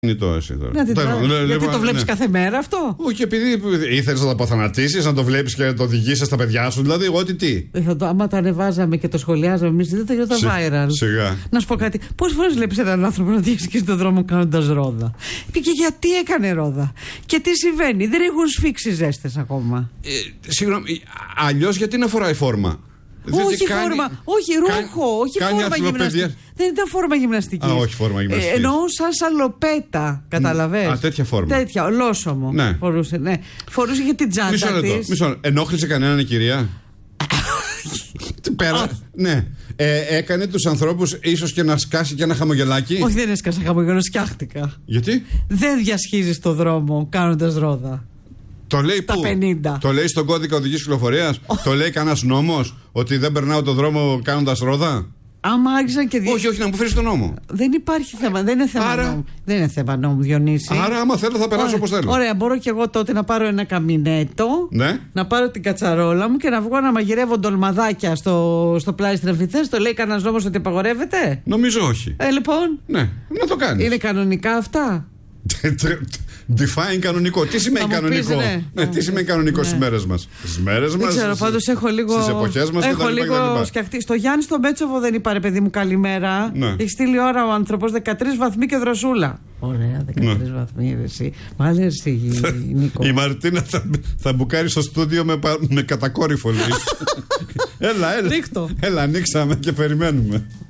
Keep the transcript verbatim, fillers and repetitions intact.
Εσύ τώρα. Να, Τέλος, τώρα, λέ, γιατί λοιπόν, το βλέπεις ναι. κάθε μέρα αυτό? Όχι, επειδή ήθελες να το αποθανατήσεις, να το βλέπεις και να το οδηγήσεις στα παιδιά σου. Δηλαδή, ό,τι τι. Ε, θα το, άμα το ανεβάζαμε και το σχολιάζαμε εμείς, δεν θα γινόταν viral. Σιγά. Να σου πω κάτι. Πόσες φορές βλέπεις έναν άνθρωπο να διέσχει στον δρόμο κάνοντας ρόδα? Και γιατί έκανε ρόδα? Και τι συμβαίνει? Δεν έχουν σφίξει ζέστες ακόμα. Ε, συγγνώμη, αλλιώς γιατί να φοράει φόρμα? Όχι κάνει, φόρμα, όχι ρούχο, όχι φόρμα γυμναστική. Δεν ήταν φόρμα γυμναστική. Α, όχι φόρμα γυμναστική. Ε, εννοώ σαν σαλοπέτα, καταλαβες. Α, τέτοια φόρμα. Τέτοια, ολόσωμο. Ναι. Φορούσε, ναι. Φορούσε για την τσάντα μισό λεπτό, της. μισό λεπτό. Ενόχλησε κανέναν η κυρία? Πέρα, ναι. Ε, έκανε τους ανθρώπους ίσως και να σκάσει και ένα χαμογελάκι. Όχι, δεν έσκασα χαμογελό, σκιάχτηκα. Γιατί? Δεν διασχίζεις το δρόμο κάνοντας ρόδα. Το λέει Στα πού? πενήντα. Το λέει στον κώδικα οδικής κυκλοφορίας? Το λέει κανένας νόμος ότι δεν περνάω το δρόμο κάνοντας ρόδα? Άμα άρχισαν και δι... Όχι, όχι, να μου φέρεις τον νόμο. Δεν υπάρχει θέμα, δεν είναι θέμα Άρα... νόμου. Δεν είναι θέμα νόμου, Διονύση. Άρα, άμα θέλω, θα περάσω όπως θέλω. Ωραία, μπορώ και εγώ τότε να πάρω ένα καμινέτο, ναι. να πάρω την κατσαρόλα μου και να βγω να μαγειρεύω ντολμαδάκια στο, στο πλάι στρεφιθές. Το λέει κανένας νόμος ότι απαγορεύεται? Νομίζω όχι. Ε, λοιπόν. Ναι, να το κάνεις. Είναι κανονικά αυτά? Define κανονικό. Τι σημαίνει κανονικό? Πεις, ναι. Ναι, τι σημαίνει κανονικό ναι. στις μέρες μας? Στις μέρες μας, ξέρω, πάντως έχω λίγο. Στις εποχές μας έχω και τα λοιπά, λίγο σκιαχτεί. Στο Γιάννη στο Μέτσοβο δεν είπα, ρε παιδί μου, καλημέρα. Ναι. Έχει στείλει ώρα ο άνθρωπος, δεκατρείς βαθμοί και δροσούλα. Ωραία, δεκατρείς ναι. βαθμοί, εσύ. Μ' αρέσει, Νίκο. Η Μαρτίνα θα, θα μπουκάρει στο στούντιο με, με κατακόρυφο, λέει. Έλα, έλα. Ρίχτω. Έλα, ανοίξαμε και περιμένουμε.